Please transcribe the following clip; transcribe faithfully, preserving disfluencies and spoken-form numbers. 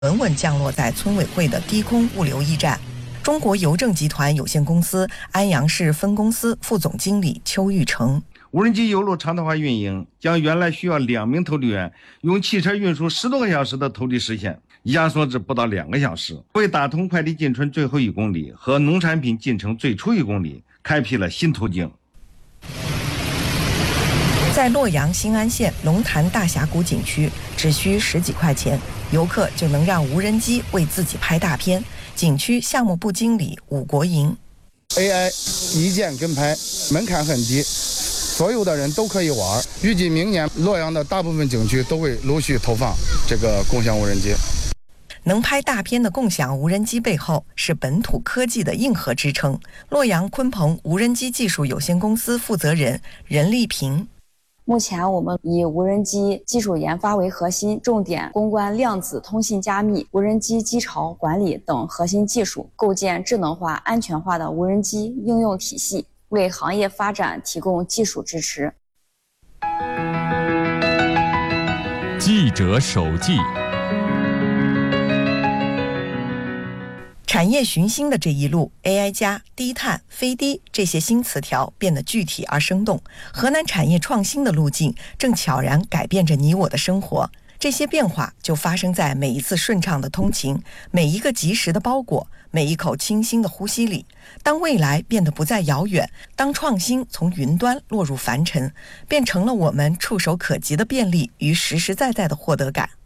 稳稳降落在村委会的低空物流驿站。中国邮政集团有限公司安阳市分公司副总经理邱玉成： 无人机邮路常态化运营，将原来需要两名投递员用汽车运输十多个小时的投递时限压缩至不到两个小时，为打通快递进村最后一公里和农产品进城最初一公里开辟了新途径。 在洛阳新安县龙潭大峡谷景区，只需十几块钱，游客就能让无人机为自己拍大片。景区项目部经理武国营 ：A I 一键跟拍，门槛很低，所有的人都可以玩。预计明年洛阳的大部分景区都会陆续投放这个共享无人机。 能拍大片的共享无人机背后是本土科技的硬核支撑。洛阳鲲鹏无人机技术有限公司负责人任丽萍： 目前我们以无人机技术研发为核心，重点攻关量子通信加密、无人机机巢管理等核心技术，构建智能化、安全化的无人机应用体系，为行业发展提供技术支持。 记者手记。 产业寻新的这一路 ，A I 加、低碳、飞低这些新词条变得具体而生动。河南产业创新的路径正悄然改变着你我的生活。这些变化就发生在每一次顺畅的通勤，每一个及时的包裹，每一口清新的呼吸里。当未来变得不再遥远，当创新从云端落入凡尘，变成了我们触手可及的便利与实实在在的获得感。